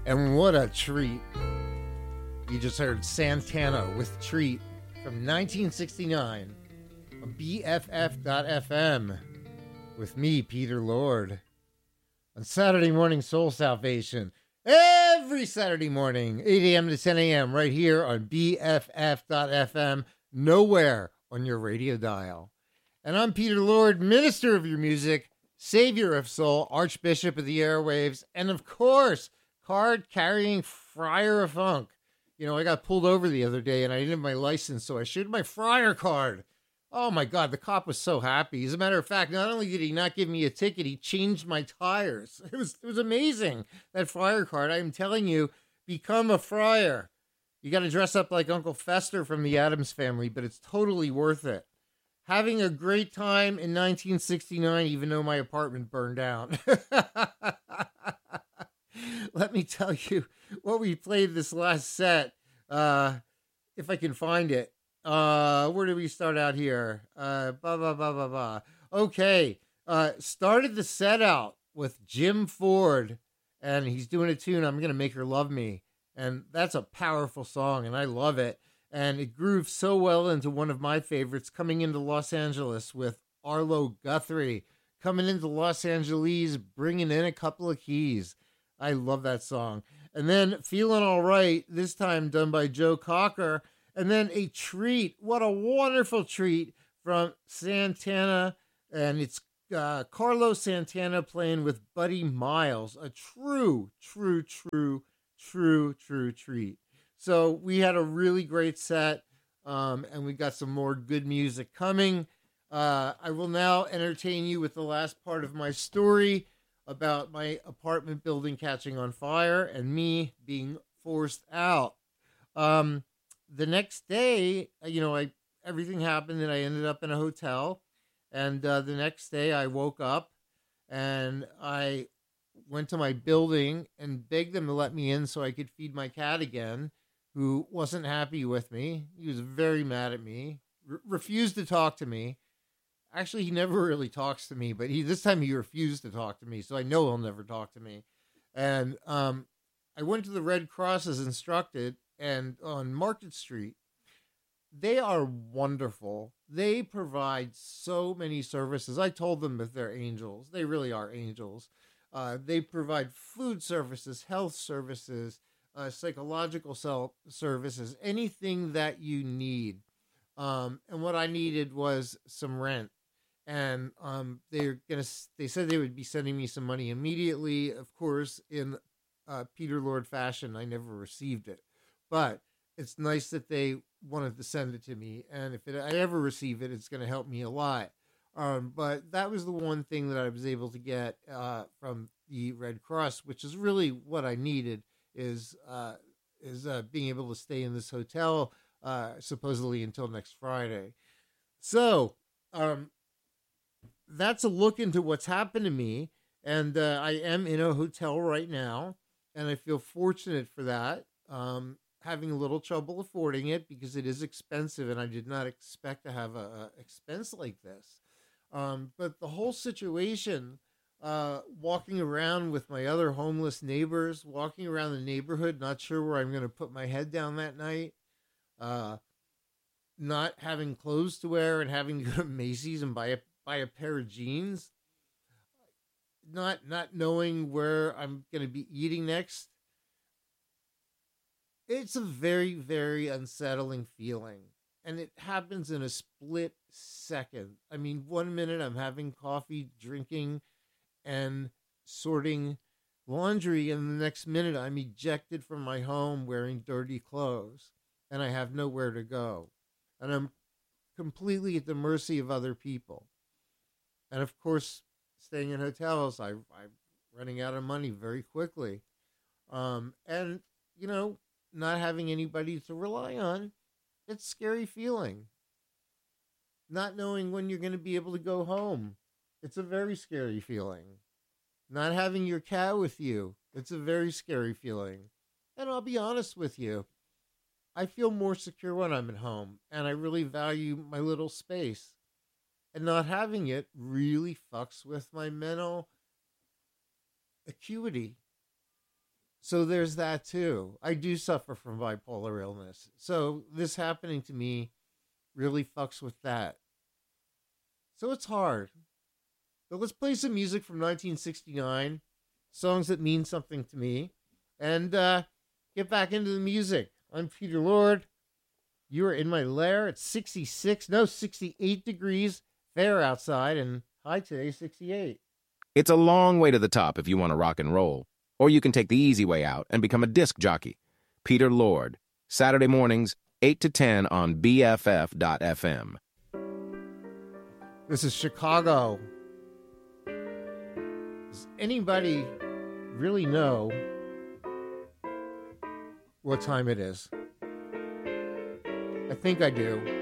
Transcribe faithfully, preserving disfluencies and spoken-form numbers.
And what a treat. You just heard Santana with Treat from nineteen sixty-nine on B F F dot F M with me, Peter Lord, on Saturday Morning Soul Salvation. Every Saturday morning, eight a.m. to ten a.m. right here on B F F dot F M, nowhere on your radio dial. And I'm Peter Lord, minister of your music, savior of soul, archbishop of the airwaves, and of course, card-carrying friar of funk. You know, I got pulled over the other day and I didn't have my license, so I showed my friar card. Oh my God, the cop was so happy. As a matter of fact, not only did he not give me a ticket, he changed my tires. It was it was amazing, that friar card. I'm telling you, become a friar. You got to dress up like Uncle Fester from the Addams Family, but it's totally worth it. Having a great time in nineteen sixty-nine, even though my apartment burned down. Let me tell you what we played this last set, uh, if I can find it. Uh, where do we start out here? Uh, blah, blah, blah, blah, blah. Okay. Uh, started the set out with Jim Ford, and he's doing a tune, I'm Gonna Make Her Love Me. And that's a powerful song, and I love it. And it grooves so well into one of my favorites, Coming into Los Angeles with Arlo Guthrie. Coming into Los Angeles, bringing in a couple of keys. I love that song. And then Feeling All Right, this time done by Joe Cocker. And then a treat, what a wonderful treat from Santana. And it's uh, Carlos Santana playing with Buddy Miles. A true, true, true, true, true treat. So we had a really great set, um, and we got some more good music coming. Uh, I will now entertain you with the last part of my story about my apartment building catching on fire and me being forced out. Um, the next day, you know, I everything happened and I ended up in a hotel. And uh, the next day I woke up and I went to my building and begged them to let me in so I could feed my cat again, who wasn't happy with me. He was very mad at me, re- refused to talk to me. Actually, he never really talks to me, but he this time he refused to talk to me, so I know he'll never talk to me. And um, I went to the Red Cross as instructed, and on Market Street, they are wonderful. They provide so many services. I told them that they're angels. They really are angels. Uh, they provide food services, health services, uh, psychological self services, anything that you need. Um, and what I needed was some rent. And um, they're gonna. They said they would be sending me some money immediately. Of course, in uh, Peter Lord fashion, I never received it, but it's nice that they wanted to send it to me. And if it, I ever receive it, it's going to help me a lot. Um, but that was the one thing that I was able to get uh, from the Red Cross, which is really what I needed. Is uh, is uh, being able to stay in this hotel uh, supposedly until next Friday. So. Um, That's a look into what's happened to me, and uh, I am in a hotel right now, and I feel fortunate for that. Um, having a little trouble affording it because it is expensive, and I did not expect to have a, a expense like this. Um, but the whole situation, uh, walking around with my other homeless neighbors, walking around the neighborhood, not sure where I'm going to put my head down that night. Uh, not having clothes to wear and having to go to Macy's and buy a buy a pair of jeans, not not knowing where I'm going to be eating next. It's a very, very unsettling feeling. And it happens in a split second. I mean, one minute I'm having coffee, drinking, and sorting laundry, and the next minute I'm ejected from my home wearing dirty clothes, and I have nowhere to go. And I'm completely at the mercy of other people. And of course, staying in hotels, I, I'm running out of money very quickly. Um, and, you know, not having anybody to rely on, it's a scary feeling. Not knowing when you're going to be able to go home, it's a very scary feeling. Not having your cat with you, it's a very scary feeling. And I'll be honest with you, I feel more secure when I'm at home, and I really value my little space. And not having it really fucks with my mental acuity. So there's that too. I do suffer from bipolar illness. So this happening to me really fucks with that. So it's hard. But let's play some music from nineteen sixty-nine, songs that mean something to me, and uh, get back into the music. I'm Peter Lord. You are in my lair. It's sixty-six, no, sixty-eight degrees fair outside, and high today, sixty-eight. It's a long way to the top if you want to rock and roll. Or you can take the easy way out and become a disc jockey. Peter Lord, Saturday mornings, eight to ten on B F F dot F M. This is Chicago. Does anybody really know what time it is? I think I do.